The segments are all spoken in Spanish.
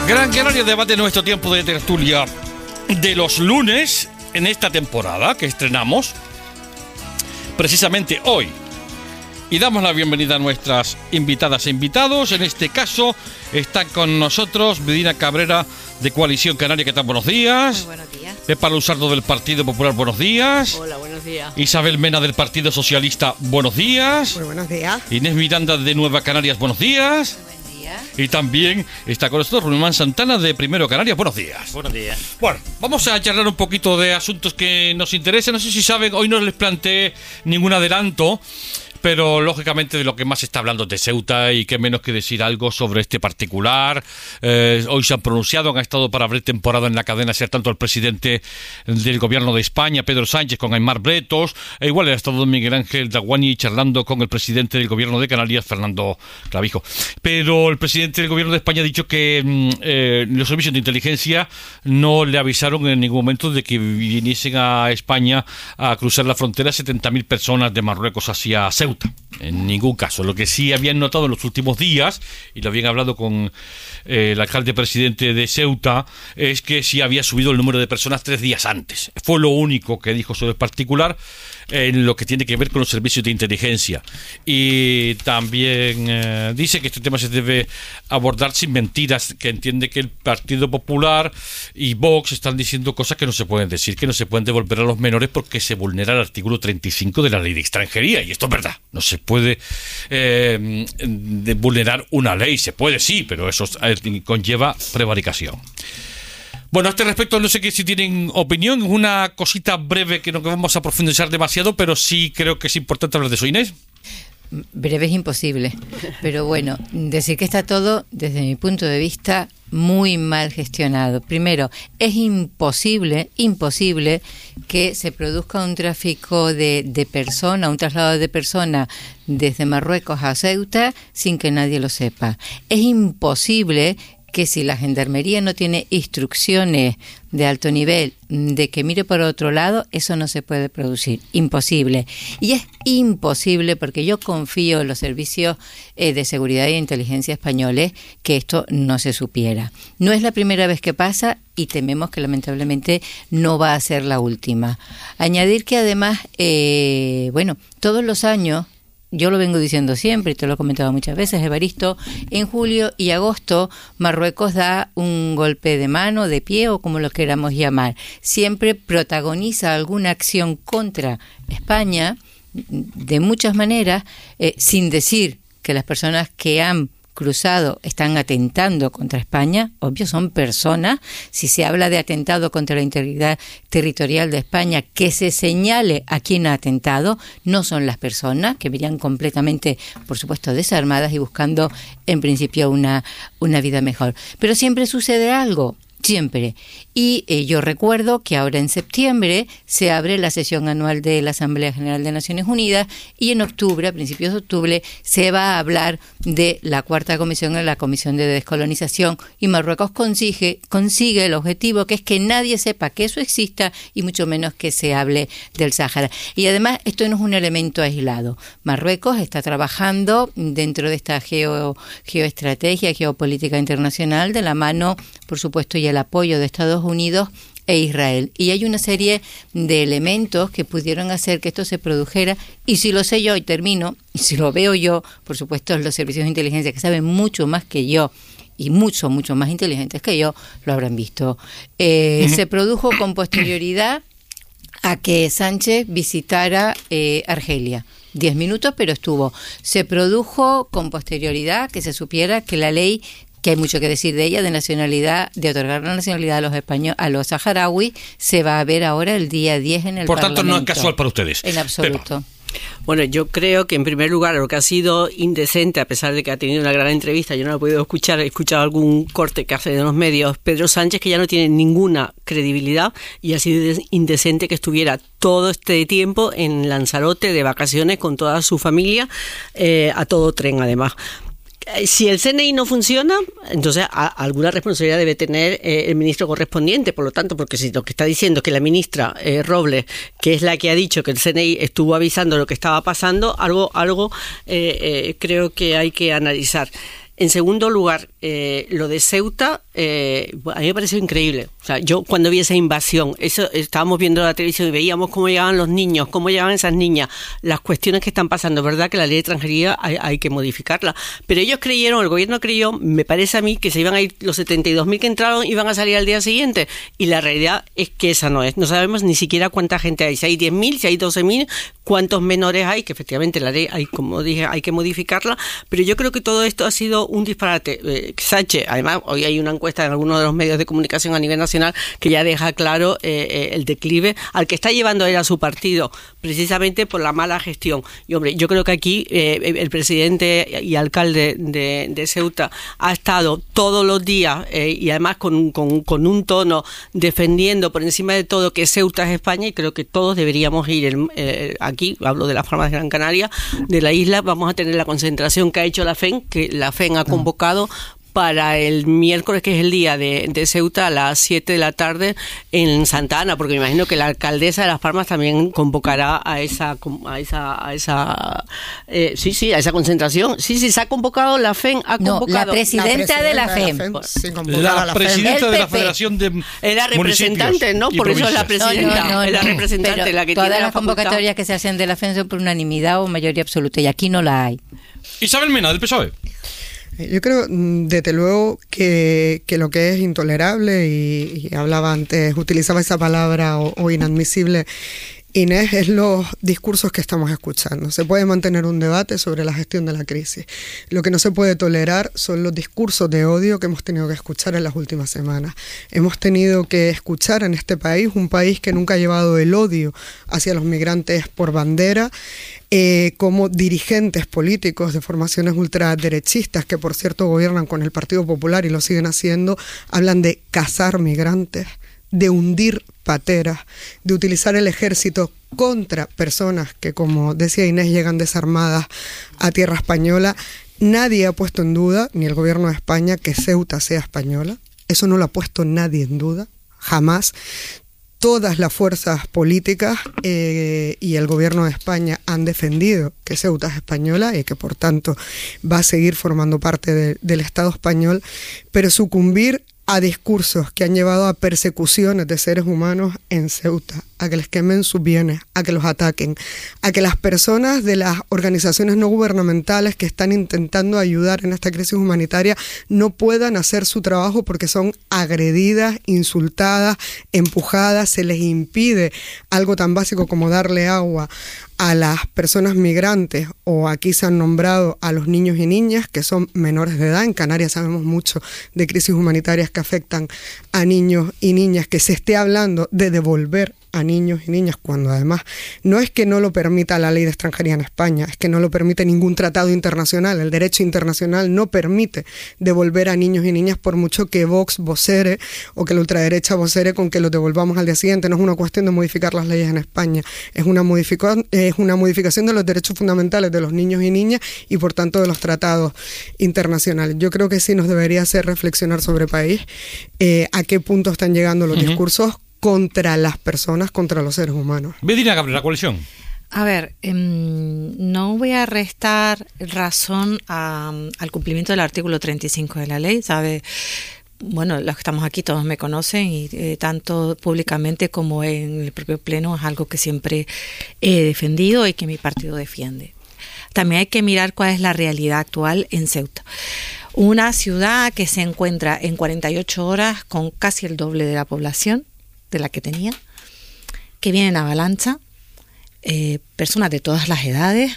Gran Canaria debate nuestro tiempo de tertulia de los lunes en esta temporada que estrenamos precisamente hoy. Y damos la bienvenida a nuestras invitadas e invitados. En este caso están con nosotros Medina Cabrera de Coalición Canaria. ¿Qué tal? Buenos días. Muy buenos días. Pepa Luzardo del Partido Popular. Buenos días. Hola, buenos días. Isabel Mena del Partido Socialista. Buenos días. Muy buenos días. Inés Miranda de Nueva Canarias. Buenos días. Y también está con nosotros Román Santana de Primero Canarias. Buenos días. Buenos días. Bueno, vamos a charlar un poquito de asuntos que nos interesan. No sé si saben, hoy no les planteé ningún adelanto, pero lógicamente de lo que más se está hablando es de Ceuta y qué menos que decir algo sobre este particular. Hoy se han pronunciado, han estado para abrir temporada en la cadena SER tanto el presidente del gobierno de España, Pedro Sánchez, con Aimar Bretos, e igual ha estado Miguel Ángel Daguani charlando con el presidente del gobierno de Canarias, Fernando Clavijo. Pero el presidente del gobierno de España ha dicho que los servicios de inteligencia no le avisaron en ningún momento de que viniesen a España a cruzar la frontera 70.000 personas de Marruecos hacia Ceuta. En ningún caso. Lo que sí habían notado en los últimos días, y lo habían hablado con el alcalde presidente de Ceuta, es que sí había subido el número de personas 3 días antes. Fue lo único que dijo sobre el particular en lo que tiene que ver con los servicios de inteligencia. Y también dice que este tema se debe abordar sin mentiras, que entiende que el Partido Popular y Vox están diciendo cosas que no se pueden decir, que no se pueden devolver a los menores porque se vulnera el artículo 35 de la Ley de Extranjería. Y esto es verdad. No se puede vulnerar una ley. Se puede, sí, pero eso conlleva prevaricación. Bueno, a este respecto no sé si tienen opinión. Una cosita breve que no vamos a profundizar demasiado, pero sí creo que es importante hablar de eso. Inés. Breve es imposible, pero bueno, decir que está todo, desde mi punto de vista, muy mal gestionado. Primero, es imposible que se produzca un tráfico de personas, un traslado de personas desde Marruecos a Ceuta sin que nadie lo sepa. Es imposible que si la Gendarmería no tiene instrucciones de alto nivel de que mire por otro lado, eso no se puede producir. Imposible. Y es imposible porque yo confío en los servicios de seguridad e inteligencia españoles que esto no se supiera. No es la primera vez que pasa y tememos que lamentablemente no va a ser la última. Añadir que además, todos los años, yo lo vengo diciendo siempre y te lo he comentado muchas veces, Evaristo, en julio y agosto Marruecos da un golpe de mano, de pie o como lo queramos llamar. Siempre protagoniza alguna acción contra España de muchas maneras, sin decir que las personas que han cruzado están atentando contra España. Obvio, son personas. Si se habla de atentado contra la integridad territorial de España, que se señale a quién ha atentado, no son las personas, que virían completamente, por supuesto, desarmadas y buscando en principio una vida mejor. Pero siempre sucede algo. Siempre. Y yo recuerdo que ahora en septiembre se abre la sesión anual de la Asamblea General de Naciones Unidas y en octubre, a principios de octubre, se va a hablar de la cuarta comisión, la Comisión de Descolonización, y Marruecos consigue el objetivo, que es que nadie sepa que eso exista y mucho menos que se hable del Sáhara. Y además esto no es un elemento aislado. Marruecos está trabajando dentro de esta geoestrategia, geopolítica internacional, de la mano, por supuesto, y el apoyo de Estados Unidos e Israel. Y hay una serie de elementos que pudieron hacer que esto se produjera, y si lo sé yo, y termino, y si lo veo yo, por supuesto, los servicios de inteligencia que saben mucho más que yo, y mucho más inteligentes que yo, lo habrán visto. Se produjo con posterioridad a que Sánchez visitara Argelia. 10 minutos, pero estuvo. Se produjo con posterioridad que se supiera que la ley, que hay mucho que decir de ella, de nacionalidad, de otorgar la nacionalidad a los españoles, a los saharauis, se va a ver ahora el día 10 en el Parlamento. Por tanto, no es casual para ustedes. En absoluto. Pepa. Bueno, yo creo que en primer lugar lo que ha sido indecente, a pesar de que ha tenido una gran entrevista, yo no lo he podido escuchar, he escuchado algún corte que hace de los medios, Pedro Sánchez, que ya no tiene ninguna credibilidad, y ha sido indecente que estuviera todo este tiempo en Lanzarote de vacaciones con toda su familia, a todo tren además. Si el CNI no funciona, entonces alguna responsabilidad debe tener el ministro correspondiente, por lo tanto, porque si lo que está diciendo es que la ministra Robles, que es la que ha dicho que el CNI estuvo avisando lo que estaba pasando, algo creo que hay que analizar. En segundo lugar, lo de Ceuta, a mí me pareció increíble. O sea, yo cuando vi esa invasión, estábamos viendo la televisión y veíamos cómo llegaban los niños, cómo llegaban esas niñas, las cuestiones que están pasando. Verdad que la ley de extranjería hay que modificarla, pero ellos creyeron, el gobierno creyó, me parece a mí, que se iban a ir los 72.000 que entraron, iban a salir al día siguiente, y la realidad es que esa no es. No sabemos ni siquiera cuánta gente hay, si hay 10.000, si hay 12.000, cuántos menores hay, que efectivamente la ley, como dije, hay que modificarla, pero yo creo que todo esto ha sido un disparate. Sánchez, además, hoy hay una encuesta en algunos de los medios de comunicación a nivel nacional que ya deja claro el declive al que está llevando él a su partido, precisamente por la mala gestión. Y hombre, yo creo que aquí el presidente y alcalde de Ceuta ha estado todos los días y además con un tono defendiendo por encima de todo que Ceuta es España, y creo que todos deberíamos ir aquí, hablo de las Palmas de Gran Canaria, de la isla. Vamos a tener la concentración que ha hecho la FEN, que la FEN ha convocado para el miércoles, que es el día de Ceuta, a las 7 de la tarde en Santa Ana, porque me imagino que la alcaldesa de Las Palmas también convocará a esa concentración. Sí, se ha convocado, la FEN ha convocado. No, la presidenta de la FEN. La presidenta de la Federación de Era representante, ¿no? Por eso es la presidenta. No, es la representante, pero la que todas tiene las convocatorias que se hacen de la FEN son por unanimidad o mayoría absoluta, y aquí no la hay. Isabel Mena, del PSOE. Yo creo, desde luego, que lo que es intolerable, y hablaba antes, utilizaba esa palabra o inadmisible, Inés, es los discursos que estamos escuchando. Se puede mantener un debate sobre la gestión de la crisis. Lo que no se puede tolerar son los discursos de odio que hemos tenido que escuchar en las últimas semanas. Hemos tenido que escuchar en este país, un país que nunca ha llevado el odio hacia los migrantes por bandera, como dirigentes políticos de formaciones ultraderechistas, que por cierto gobiernan con el Partido Popular y lo siguen haciendo, hablan de cazar migrantes, de hundir pateras, de utilizar el ejército contra personas que, como decía Inés, llegan desarmadas a tierra española. Nadie ha puesto en duda, ni el gobierno de España, que Ceuta sea española. Eso no lo ha puesto nadie en duda, jamás. Todas las fuerzas políticas y el gobierno de España han defendido que Ceuta es española y que por tanto va a seguir formando parte del Estado español, pero sucumbir a discursos que han llevado a persecuciones de seres humanos en Ceuta, a que les quemen sus bienes, a que los ataquen, a que las personas de las organizaciones no gubernamentales que están intentando ayudar en esta crisis humanitaria no puedan hacer su trabajo porque son agredidas, insultadas, empujadas, se les impide algo tan básico como darle agua a las personas migrantes, o aquí se han nombrado a los niños y niñas que son menores de edad. En Canarias sabemos mucho de crisis humanitarias que afectan a niños y niñas, que se esté hablando de devolver a niños y niñas, cuando además no es que no lo permita la ley de extranjería en España, es que no lo permite ningún tratado internacional. El derecho internacional no permite devolver a niños y niñas, por mucho que Vox vocere o que la ultraderecha vocere con que los devolvamos al día siguiente. No es una cuestión de modificar las leyes en España, es una modificación de los derechos fundamentales de los niños y niñas y por tanto de los tratados internacionales. Yo creo que sí nos debería hacer reflexionar sobre país a qué punto están llegando los discursos contra las personas, contra los seres humanos. Medina Gabriel, la coalición. A ver, no voy a restar razón al cumplimiento del artículo 35 de la ley, ¿sabe? Bueno, los que estamos aquí todos me conocen y tanto públicamente como en el propio pleno es algo que siempre he defendido y que mi partido defiende. También hay que mirar cuál es la realidad actual en Ceuta. Una ciudad que se encuentra en 48 horas con casi el doble de la población de la que tenía, que viene en avalancha, personas de todas las edades,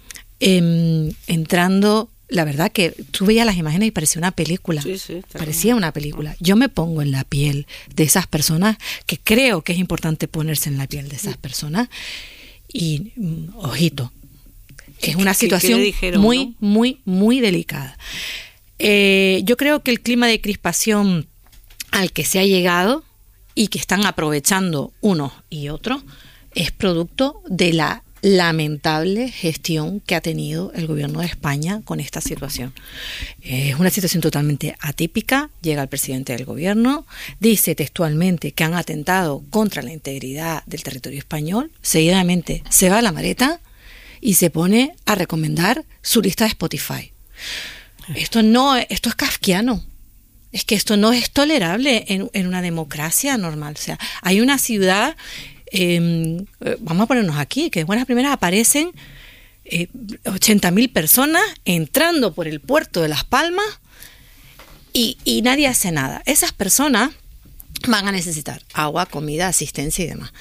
entrando. La verdad que tú veías las imágenes y parecía una película. Sí, parecía una película. Yo me pongo en la piel de esas personas, que creo que es importante ponerse en la piel de esas personas, y ojito, es una situación muy, ¿no? muy delicada. Yo creo que el clima de crispación al que se ha llegado y que están aprovechando unos y otros es producto de la lamentable gestión que ha tenido el gobierno de España con esta situación. Es una situación totalmente atípica. Llega el presidente del gobierno, dice textualmente que han atentado contra la integridad del territorio español, seguidamente se va a la maleta y se pone a recomendar su lista de Spotify. esto es kafkiano. Es que esto no es tolerable en una democracia normal. O sea, hay una ciudad, vamos a ponernos aquí, que de buenas primeras aparecen 80.000 personas entrando por el puerto de Las Palmas y nadie hace nada. Esas personas van a necesitar agua, comida, asistencia y demás.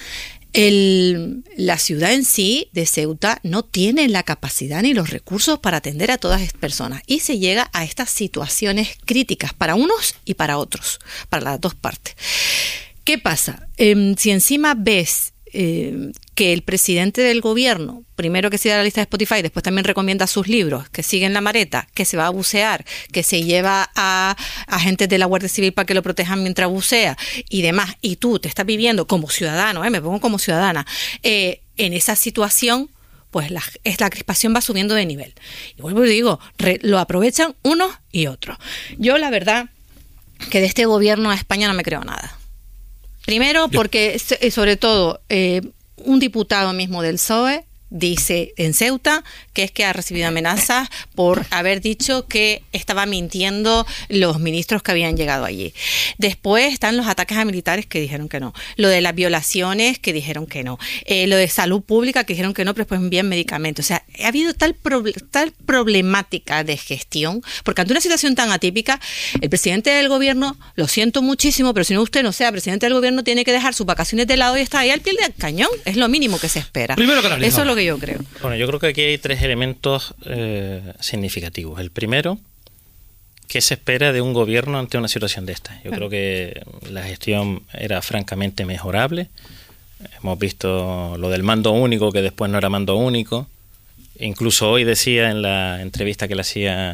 La ciudad en sí de Ceuta no tiene la capacidad ni los recursos para atender a todas estas personas y se llega a estas situaciones críticas para unos y para otros, para las dos partes. ¿Qué pasa? Si encima ves que el presidente del gobierno, primero que siga la lista de Spotify, después también recomienda sus libros, que siguen la Mareta, que se va a bucear, que se lleva a agentes de la Guardia Civil para que lo protejan mientras bucea y demás, y tú te estás viviendo como ciudadano, me pongo como ciudadana, en esa situación, pues la crispación va subiendo de nivel. Y vuelvo y digo, lo aprovechan unos y otros. Yo la verdad que de este gobierno a España no me creo nada. Primero porque, sobre todo, un diputado mismo del PSOE dice en Ceuta que es que ha recibido amenazas por haber dicho que estaba mintiendo los ministros que habían llegado allí. Después están los ataques a militares que dijeron que no. Lo de las violaciones que dijeron que no. Lo de salud pública que dijeron que no, pero después envían medicamentos. O sea, ha habido tal problemática de gestión, porque ante una situación tan atípica, el presidente del gobierno, lo siento muchísimo, pero si no usted no sea presidente del gobierno, tiene que dejar sus vacaciones de lado y estar ahí al pie del cañón. Es lo mínimo que se espera. Primero que eso es lo que yo creo. Bueno, yo creo que aquí hay tres elementos significativos. El primero, ¿qué se espera de un gobierno ante una situación de esta? Yo creo que la gestión era francamente mejorable. Hemos visto lo del mando único, que después no era mando único. Incluso hoy decía en la entrevista que le hacía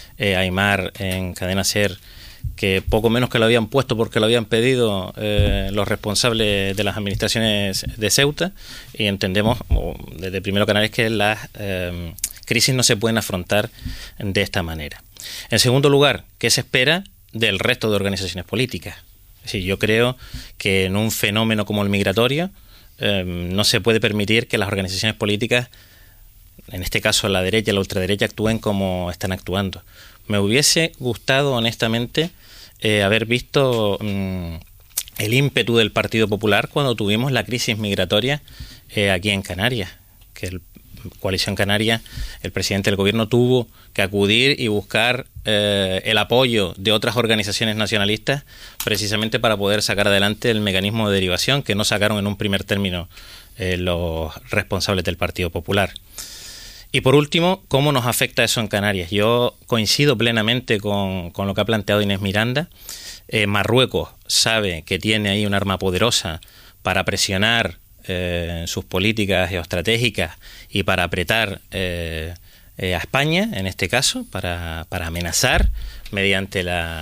Aimar en Cadena SER que poco menos que lo habían puesto porque lo habían pedido los responsables de las administraciones de Ceuta, y entendemos desde Primero Canarias que las crisis no se pueden afrontar de esta manera. En segundo lugar, ¿qué se espera del resto de organizaciones políticas? Es decir, yo creo que en un fenómeno como el migratorio no se puede permitir que las organizaciones políticas, en este caso la derecha y la ultraderecha, actúen como están actuando. Me hubiese gustado, honestamente, haber visto el ímpetu del Partido Popular cuando tuvimos la crisis migratoria aquí en Canarias, que el Coalición Canaria, el presidente del gobierno tuvo que acudir y buscar el apoyo de otras organizaciones nacionalistas precisamente para poder sacar adelante el mecanismo de derivación que no sacaron en un primer término los responsables del Partido Popular. Y por último, ¿cómo nos afecta eso en Canarias? Yo coincido plenamente con lo que ha planteado Inés Miranda. Marruecos sabe que tiene ahí un arma poderosa para presionar sus políticas geoestratégicas y para apretar a España, en este caso, para amenazar mediante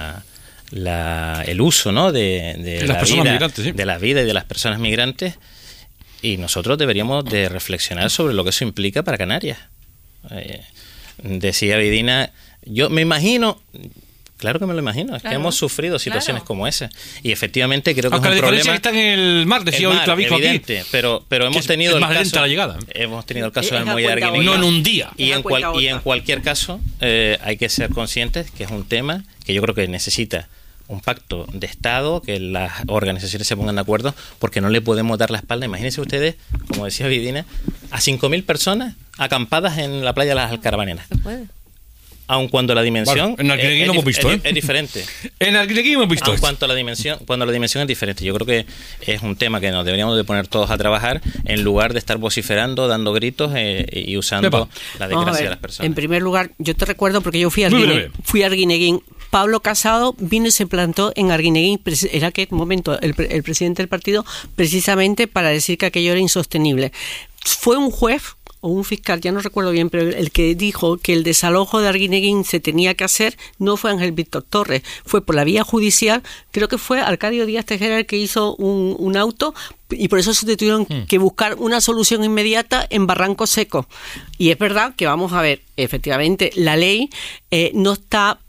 el uso, ¿no?, de la vida y de las personas migrantes. Y nosotros deberíamos de reflexionar sobre lo que eso implica para Canarias. Decía Vidina, yo me imagino, claro que me lo imagino, es que hemos sufrido situaciones como esa, y efectivamente creo que es un problema. Que está en el mar, decía hoy Clavijo evidente, aquí, pero hemos tenido el caso, la llegada. Hemos tenido el caso del muelle de Arguineguín, no en un día. Y en cualquier caso hay que ser conscientes que es un tema que yo creo que necesita un pacto de Estado, que las organizaciones se pongan de acuerdo, porque no le podemos dar la espalda. Imagínense ustedes, como decía Vidina, a 5.000 personas acampadas en la playa de las Alcarabaneras. Se puede. Aun cuando la dimensión en Arguineguín lo hemos visto, es diferente. En Arguineguín hemos visto. Cuando la dimensión es diferente. Yo creo que es un tema que nos deberíamos de poner todos a trabajar en lugar de estar vociferando, dando gritos y usando la desgracia de las personas. En primer lugar, yo te recuerdo porque yo fui a Arguineguín. Pablo Casado vino y se plantó en Arguineguín, era aquel momento el presidente del partido, precisamente para decir que aquello era insostenible. Fue un juez o un fiscal, ya no recuerdo bien, pero el que dijo que el desalojo de Arguineguín se tenía que hacer no fue Ángel Víctor Torres, fue por la vía judicial. Creo que fue Arcadio Díaz Tejera el que hizo un auto, y por eso se tuvieron que buscar una solución inmediata en Barranco Seco. Y es verdad que, vamos a ver, efectivamente la ley no está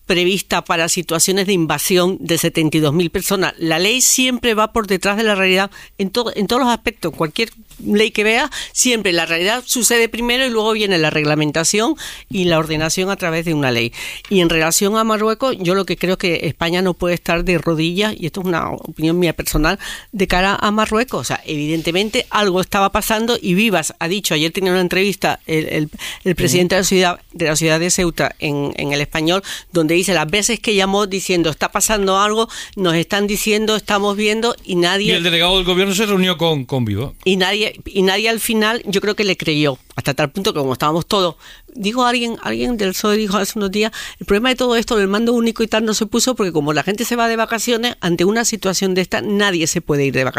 prevista para situaciones de invasión de 72.000 personas. La ley siempre va por detrás de la realidad en todos los aspectos. Cualquier ley que veas, siempre la realidad sucede primero y luego viene la reglamentación y la ordenación a través de una ley. Y en relación a Marruecos, yo lo que creo es que España no puede estar de rodillas, y esto es una opinión mía personal, de cara a Marruecos. O sea, evidentemente algo estaba pasando, y Vivas ha dicho, ayer tenía una entrevista el presidente de la ciudad de Ceuta en El Español, donde dice las veces que llamó diciendo está pasando algo, nos están diciendo, estamos viendo, y nadie... Y el delegado del gobierno se reunió con Vivas. Y nadie al final, yo creo que le creyó, hasta tal punto que como estábamos todos... Dijo alguien del PSOE, dijo hace unos días, el problema de todo esto del mando único y tal no se puso porque como la gente se va de vacaciones, ante una situación de esta nadie se puede ir de vacaciones.